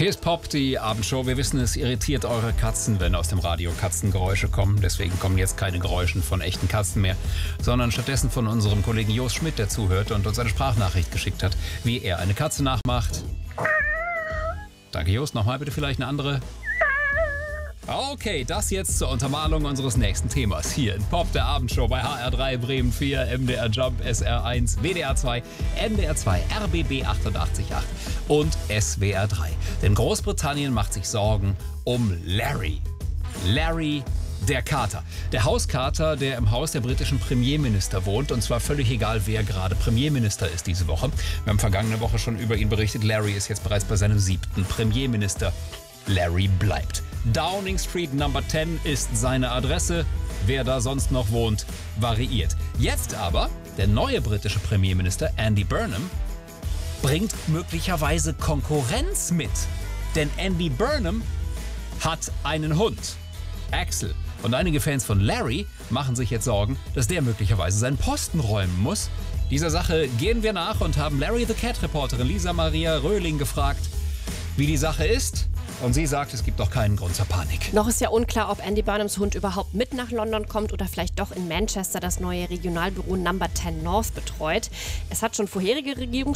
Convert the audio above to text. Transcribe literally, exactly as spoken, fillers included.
Hier ist Pop, die Abendshow. Wir wissen, es irritiert eure Katzen, wenn aus dem Radio Katzengeräusche kommen. Deswegen kommen jetzt keine Geräusche von echten Katzen mehr, sondern stattdessen von unserem Kollegen Jos Schmidt, der zuhört und uns eine Sprachnachricht geschickt hat, wie er eine Katze nachmacht. Danke, Jos. Nochmal bitte vielleicht eine andere. Okay, das jetzt zur Untermalung unseres nächsten Themas. Hier in Pop, der Abendshow bei H R drei, Bremen vier, M D R Jump, S R eins, W D R zwei, N D R zwei, R B B achtundachtzig Komma acht und S W R drei. Denn Großbritannien macht sich Sorgen um Larry. Larry, der Kater. Der Hauskater, der im Haus der britischen Premierminister wohnt. Und zwar völlig egal, wer gerade Premierminister ist diese Woche. Wir haben vergangene Woche schon über ihn berichtet. Larry ist jetzt bereits bei seinem siebten Premierminister. Larry bleibt. Downing Street Number zehn ist seine Adresse. Wer da sonst noch wohnt, variiert. Jetzt aber, der neue britische Premierminister Andy Burnham bringt möglicherweise Konkurrenz mit. Denn Andy Burnham hat einen Hund, Axel. Und einige Fans von Larry machen sich jetzt Sorgen, dass der möglicherweise seinen Posten räumen muss. Dieser Sache gehen wir nach und haben Larry the Cat-Reporterin Lisa Maria Röhling gefragt, wie die Sache ist. Und sie sagt, es gibt doch keinen Grund zur Panik. Noch ist ja unklar, ob Andy Burnhams Hund überhaupt mit nach London kommt oder vielleicht doch in Manchester das neue Regionalbüro Number zehn North betreut. Es hat schon vorherige Regierungs